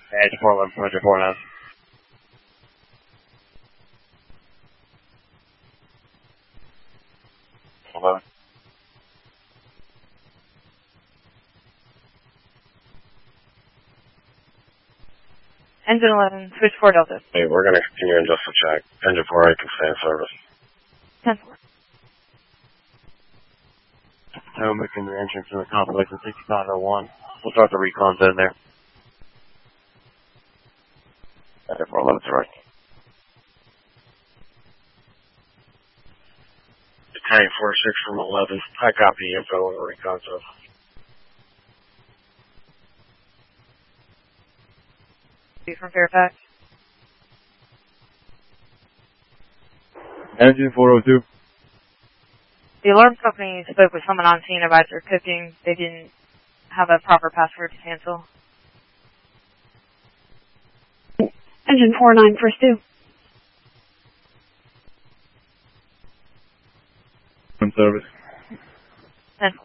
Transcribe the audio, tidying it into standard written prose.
Engine 411, Roger 49. Engine 11, switch 4 Delta. Hey, we're going to continue in just a check. Engine 4 can stay in service. 10-4. So we're making the entrance from the complex at 6501. We'll start the recons in there. Engine 411 direct. Battalion 46 from 11. I copy info on the recon stuff. From Fairfax. Engine 402. The alarm company spoke with someone on scene about their cooking. They didn't have a proper password to cancel. Engine 49, first 2. In service. 10-4.